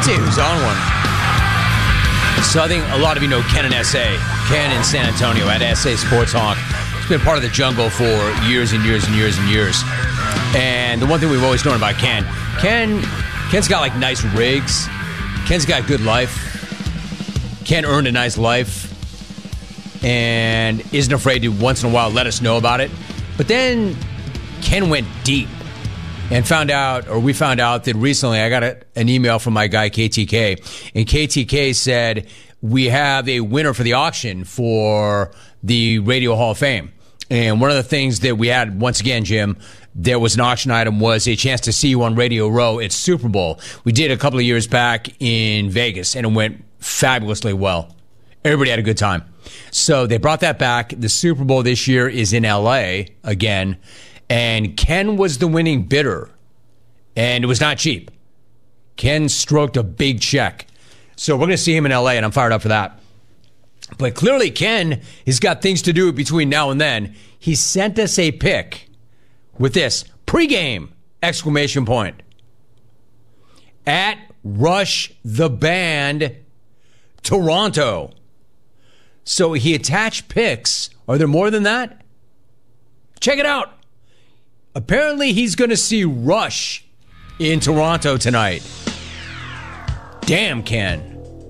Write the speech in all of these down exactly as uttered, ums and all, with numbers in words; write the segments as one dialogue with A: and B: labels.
A: I'll tell you who's on one. So I think a lot of you know Ken and S A. Ken in San Antonio at S A Sports Honk. He's been part of the jungle for years and years and years and years. And the one thing we've always known about Ken, Ken, Ken's got like nice rigs. Ken's got a good life. Ken earned a nice life. And isn't afraid to once in a while let us know about it. But then Ken went deep and found out, or we found out that recently I got a, an email from my guy K T K. And K T K said, we have a winner for the auction for the Radio Hall of Fame. And one of the things that we had, once again, Jim, there was an auction item, was a chance to see you on Radio Row at Super Bowl. We did a couple of years back in Vegas, and it went fabulously well. Everybody had a good time. So they brought that back. The Super Bowl this year is in L A again, and Ken was the winning bidder, and it was not cheap. Ken stroked a big check. So we're going to see him in L A, and I'm fired up for that. But clearly Ken has got things to do between now and then. He sent us a pic with this, pregame, exclamation point. At Rush the Band, Toronto. So he attached pics. Are there more than that? Check it out. Apparently he's going to see Rush in Toronto tonight. Damn, Ken.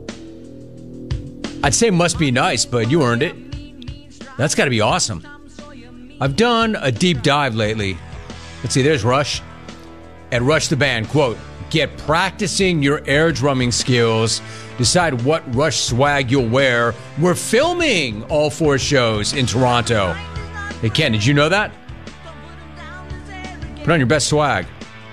A: I'd say must be nice, but you earned it. That's got to be awesome. I've done a deep dive lately. Let's see, there's Rush. At Rush the Band, quote, get practicing your air drumming skills. Decide what Rush swag you'll wear. We're filming all four shows in Toronto. Hey, Ken, did you know that? Put on your best swag.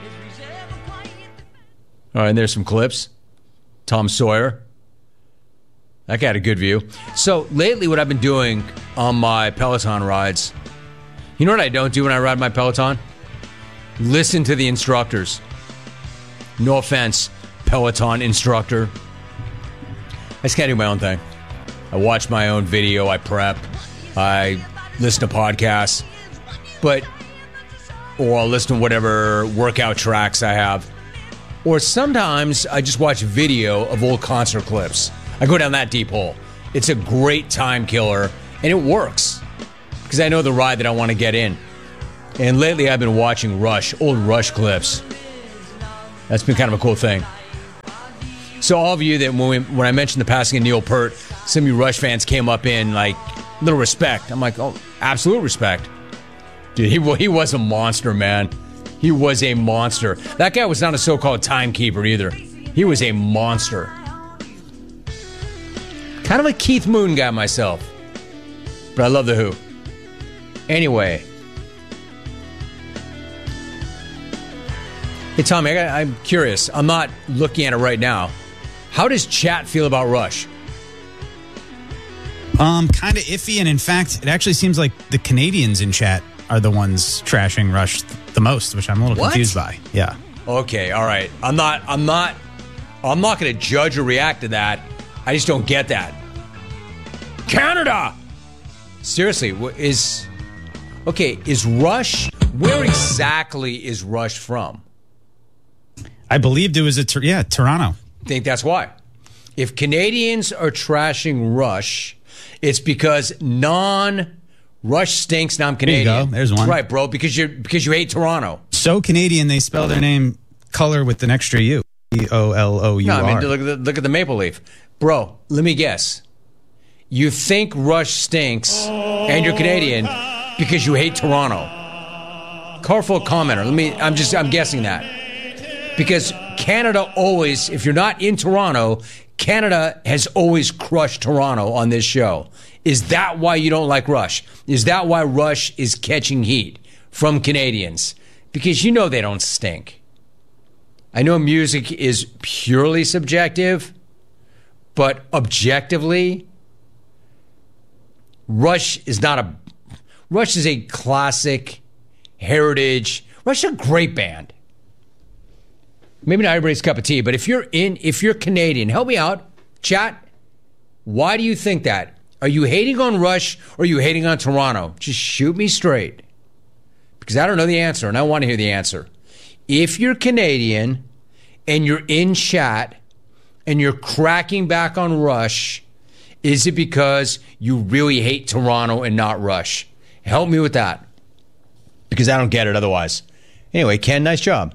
A: All right, and there's some clips. Tom Sawyer. That guy had a good view. So lately what I've been doing on my Peloton rides, you know what I don't do when I ride my Peloton? Listen to the instructors. No offense, Peloton instructor. I just can't do my own thing. I watch my own video, I prep, I listen to podcasts, but, or I'll listen to whatever workout tracks I have. Or sometimes I just watch video of old concert clips. I go down that deep hole. It's a great time killer, and it works because I know the ride that I want to get in. And lately I've been watching Rush, old Rush clips. That's been kind of a cool thing. So all of you that when, we, when I mentioned the passing of Neil Peart, some of you Rush fans came up in like little respect. I'm like, oh, absolute respect. Dude, he, he was a monster, man. He was a monster. That guy was not a so-called timekeeper either. He was a monster. Kind of a Keith Moon guy myself. But I love The Who. Anyway. Hey, Tommy, I got, I'm curious. I'm not looking at it right now. How does chat feel about Rush?
B: Um, kind of iffy, and in fact, it actually seems like the Canadians in chat are the ones trashing Rush the most, which I'm a little
A: what?
B: confused by. Yeah.
A: Okay, all right. I'm not. I'm not. I'm not going to judge or react to that. I just don't get that. Canada. Seriously, is okay? Is Rush? Where exactly is Rush from?
B: I believed it was a yeah Toronto.
A: I think that's why. If Canadians are trashing Rush, it's because non-Rush stinks. Now I'm Canadian.
B: There you go. There's one.
A: Right, bro. Because you because you hate Toronto.
B: So Canadian, they spell their name color with an extra U. E O L O U R.
A: No, I mean look at the, look at the maple leaf, bro. Let me guess. You think Rush stinks, and you're Canadian because you hate Toronto. Colorful commenter. Let me. I'm just. I'm guessing that. Because Canada always, if you're not in Toronto, Canada has always crushed Toronto on this show. Is that why you don't like Rush? Is that why Rush is catching heat from Canadians? Because you know they don't stink. I know music is purely subjective, but objectively, Rush is not a... Rush is a classic, heritage... Rush is a great band. Maybe not everybody's cup of tea, but if you're in, if you're Canadian, help me out, chat. Why do you think that? Are you hating on Rush or are you hating on Toronto? Just shoot me straight, because I don't know the answer and I want to hear the answer. If you're Canadian and you're in chat and you're cracking back on Rush, is it because you really hate Toronto and not Rush? Help me with that, because I don't get it otherwise. Anyway, Ken, nice job.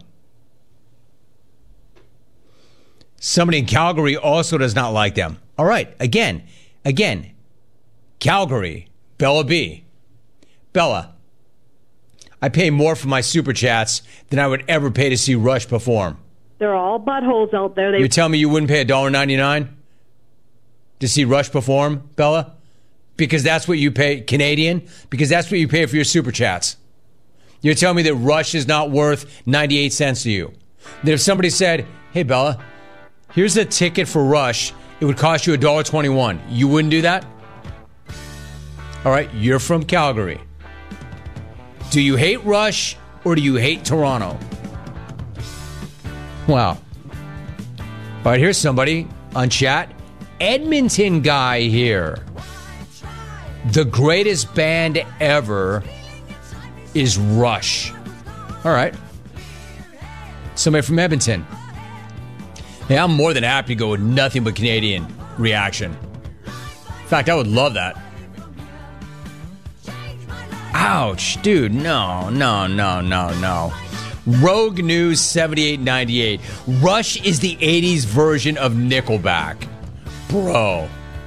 A: Somebody in Calgary also does not like them. All right, again, again, Calgary, Bella B. Bella, I pay more for my Super Chats than I would ever pay to see Rush perform.
C: They're all buttholes out there. They-
A: you tell me you wouldn't pay one dollar ninety-nine to see Rush perform, Bella? Because that's what you pay, Canadian? Because that's what you pay for your Super Chats. You're telling me that Rush is not worth ninety-eight cents to you. That if somebody said, hey, Bella, here's a ticket for Rush, it would cost you one dollar twenty-one. You wouldn't do that? All right, you're from Calgary. Do you hate Rush or do you hate Toronto? Wow. All right, here's somebody on chat. Edmonton guy here. The greatest band ever is Rush. All right. Somebody from Edmonton. Hey, I'm more than happy to go with nothing but Canadian reaction. In fact, I would love that. Ouch, dude. No, no, no, no, no. Rogue News seventy-eight ninety-eight. Rush is the eighties version of Nickelback. Bro.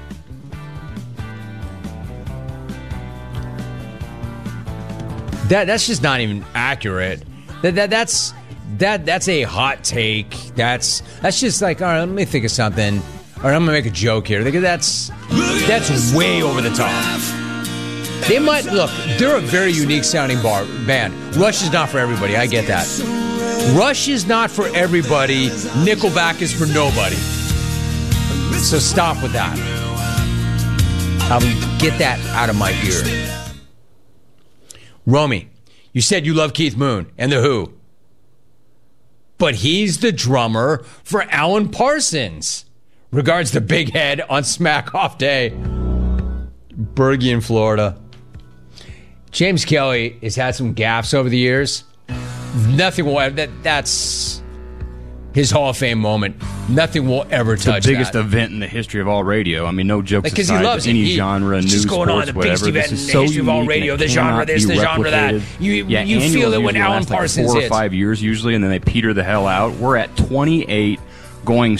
A: That that's just not even accurate. That that that's that that's a hot take. That's that's just like, all right, let me think of something. All right, I'm gonna make a joke here. That's that's way over the top. They might look. They're a very unique sounding bar band. Rush is not for everybody. I get that. Rush is not for everybody. Nickelback is for nobody. So stop with that. I'll get that out of my ear. Romy, you said you love Keith Moon and The Who. But he's the drummer for Alan Parsons. Regards to Big Head on Smack Off Day. Bergie in Florida. James Kelly has had some gaffes over the years. Nothing will ever, that, that's his Hall of Fame moment. Nothing will ever touch
D: the biggest
A: that.
D: event in the history of all radio. I mean, no jokes
A: Because
D: aside,
A: he loves
D: any
A: it.
D: genre,
A: he,
D: news,
A: just going
D: sports,
A: on, the
D: whatever.
A: biggest event
D: This
A: in
D: is
A: the
D: so
A: history of all
D: unique
A: radio.
D: and
A: The
D: it
A: genre
D: cannot
A: this,
D: be
A: the genre that.
D: replicated.
A: You,
D: yeah,
A: you feel
D: annuals
A: it when
D: usually
A: Alan
D: last like
A: Parsons
D: four
A: hits.
D: or five years usually, and then they peter the hell out. We're at twenty-eight going